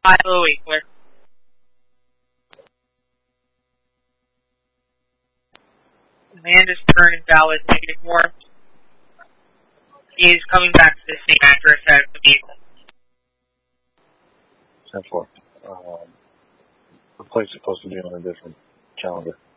Winkler. Amanda's turn invalid, -1. He is coming back to the same address as the vehicle. 10-4. The plate's supposed to be on a different calendar.